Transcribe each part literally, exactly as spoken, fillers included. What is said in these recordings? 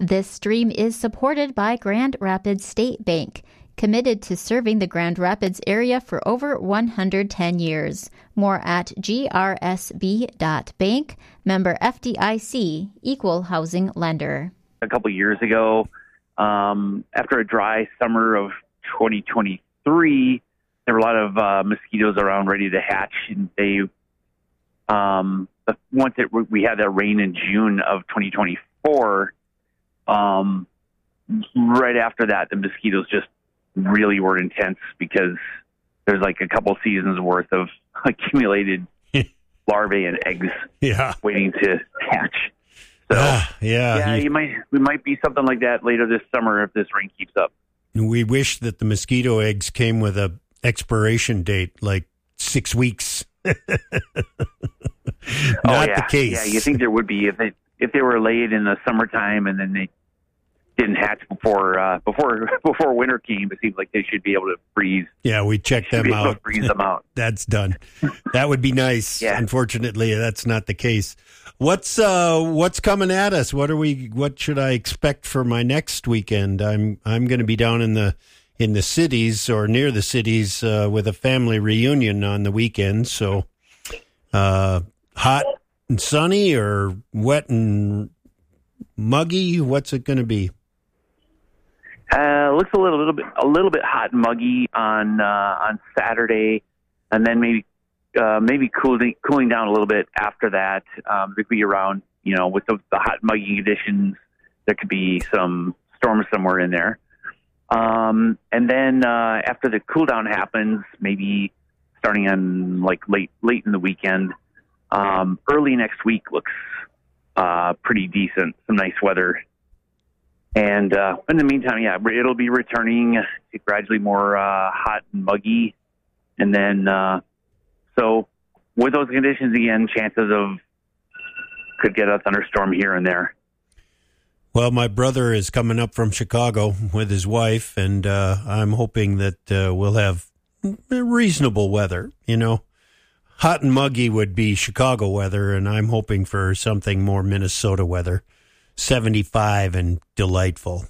This stream is supported by Grand Rapids State Bank, committed to serving the Grand Rapids area for over one hundred ten years. More at g r s b dot bank, member F D I C, equal housing lender. A couple years ago, um, after a dry summer of twenty twenty-three, there were a lot of uh, mosquitoes around ready to hatch, and they, um, once it, we had that rain in June of twenty twenty-four, um, right after that, the mosquitoes just really were intense because there's like a couple seasons worth of accumulated larvae and eggs yeah. waiting to hatch. So uh, yeah, yeah, you, you might we might be something like that later this summer if this rain keeps up. We wish that the mosquito eggs came with a expiration date, like six weeks. Not oh, yeah. the case. Yeah, you think there would be if they if they were laid in the summertime and then they didn't hatch before uh, before before winter came. It seems like they should be able to freeze. Yeah, we checked them out. Freeze them out. That's done. That would be nice. Yeah. Unfortunately, that's not the case. What's uh what's coming at us? What are we? What should I expect for my next weekend? I'm I'm going to be down in the in the cities or near the cities uh, with a family reunion on the weekend. So, uh, hot and sunny or wet and muggy? What's it going to be? Uh, looks a little, little bit, a little bit hot and muggy on uh, on Saturday, and then maybe uh, maybe cooling cooling down a little bit after that. Um, there could be around, you know, with the, the hot muggy conditions, there could be some storms somewhere in there. Um, and then uh, after the cool down happens, maybe starting on like late late in the weekend, um, early next week looks uh, pretty decent. Some nice weather. And uh, in the meantime, yeah, it'll be returning to gradually more uh, hot and muggy. And then, uh, so with those conditions again, chances of could get a thunderstorm here and there. Well, my brother is coming up from Chicago with his wife, and uh, I'm hoping that uh, we'll have reasonable weather. You know, hot and muggy would be Chicago weather, and I'm hoping for something more Minnesota weather. seventy-five and delightful.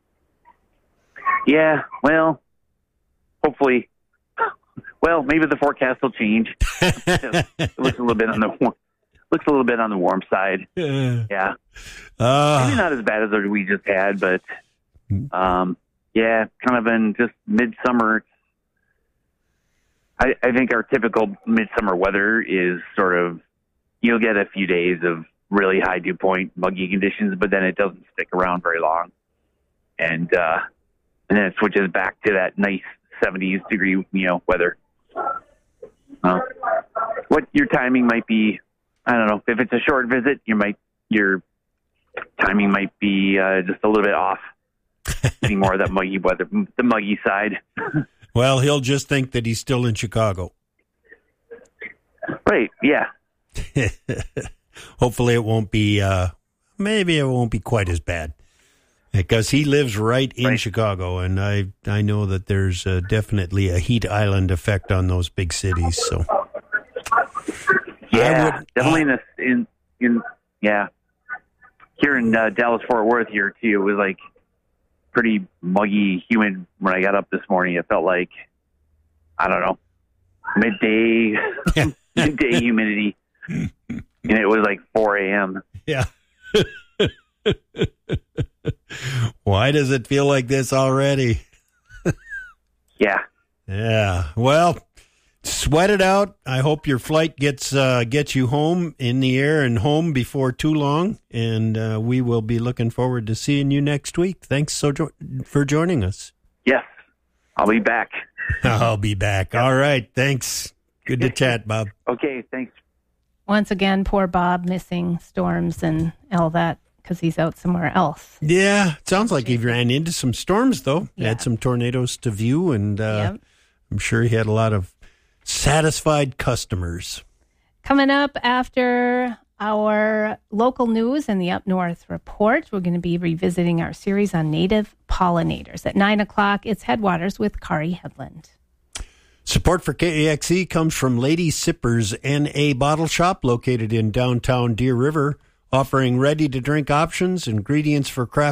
Yeah, well, hopefully. Well, maybe the forecast will change. It looks a little bit on the looks a little bit on the warm side. Yeah, uh, maybe not as bad as we just had, but um, yeah, kind of in just midsummer. I, I think our typical midsummer weather is sort of you'll get a few days of really high dew point, muggy conditions, but then it doesn't stick around very long. And uh, and then it switches back to that nice seventies degree, you know, weather. Uh, what your timing might be, I don't know. If it's a short visit, you might your timing might be uh, just a little bit off. Getting more of that muggy weather, the muggy side. Well, he'll just think that he's still in Chicago. Right, yeah. Hopefully it won't be, uh, maybe it won't be quite as bad. Because he lives right in right. Chicago, and I I know that there's uh, definitely a heat island effect on those big cities. So yeah, would, definitely uh, in, this, in in yeah here in uh, Dallas Fort Worth here too. It was like pretty muggy, humid when I got up this morning. It felt like I don't know midday midday humidity, and it was like four a.m. Yeah. Why does it feel like this already? Yeah. Yeah. Well, sweat it out. I hope your flight gets uh, gets you home in the air and home before too long. And uh, we will be looking forward to seeing you next week. Thanks so jo- for joining us. Yes. I'll be back. I'll be back. Yep. All right. Thanks. Good to chat, Bob. Okay. Thanks. Once again, poor Bob missing storms and all that. Because he's out somewhere else. Yeah, it sounds like he ran into some storms, though. He yeah. had some tornadoes to view, and uh, yep. I'm sure he had a lot of satisfied customers. Coming up after our local news and the Up North report, we're going to be revisiting our series on native pollinators. At nine o'clock, it's Headwaters with Kari Headland. Support for K A X E comes from Lady Sippers N A Bottle Shop, located in downtown Deer River, offering ready-to-drink options, ingredients for craft